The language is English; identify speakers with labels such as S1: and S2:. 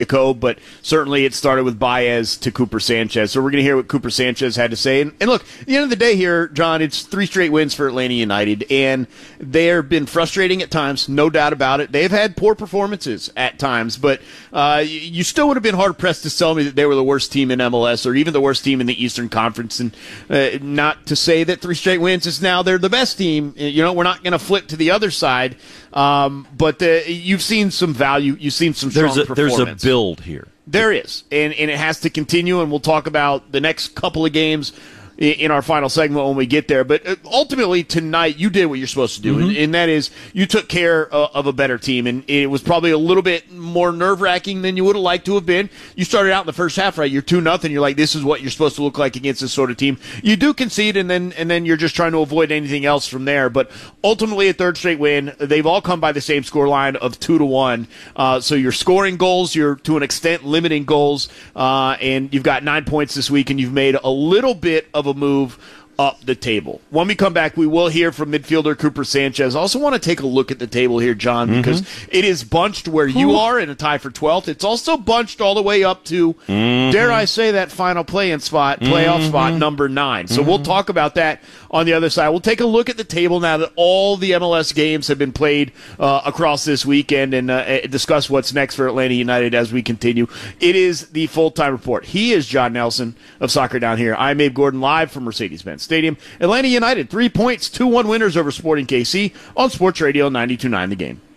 S1: Iko, but certainly it started with Baez to Cooper Sanchez. So we're going to hear what Cooper Sanchez had to say. And look, at the end of the day here, John, it's 3 straight wins for Atlanta United, and they've been frustrating at times, no doubt about it. They've had poor performances at times, but you still would have been hard-pressed to tell me that they were the worst team in MLS or even the worst team in the Eastern Conference. And not to say that 3 straight wins is now they're the best team. We're not going to flip to the other side. But you've seen some value. You've seen some strong performance.
S2: There's a build here.
S1: There is, and it has to continue, and we'll talk about the next couple of games in our final segment when we get there. But ultimately, tonight, you did what you're supposed to do, and that is you took care of a better team, and it was probably a little bit more nerve-wracking than you would have liked to have been. You started out in the first half, right? You're 2-0. You're like, this is what you're supposed to look like against this sort of team. You do concede, and then you're just trying to avoid anything else from there. But ultimately, a 3rd straight win. They've all come by the same scoreline of 2-1. So you're scoring goals. You're, to an extent, limiting goals. And you've got 9 points this week, and you've made a little bit of a move up the table. When we come back, we will hear from midfielder Cooper Sanchez. I also want to take a look at the table here, John, because it is bunched where you are in a tie for 12th. It's also bunched all the way up to, dare I say, that final playoff spot, number 9. So we'll talk about that on the other side. We'll take a look at the table now that all the MLS games have been played across this weekend and discuss what's next for Atlanta United as we continue. It is the Full-Time Report. He is John Nelson of Soccer Down Here. I'm Abe Gordon, live from Mercedes-Benz Stadium. Atlanta United, 3 points, 2-1 winners over Sporting KC on Sports Radio 92.9 The Game.